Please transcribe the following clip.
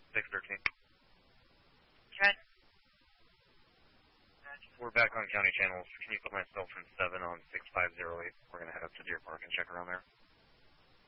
613. Trent? We're back on county channels. Can you put myself from 7 on 6508? We're going to head up to Deer Park and check around there.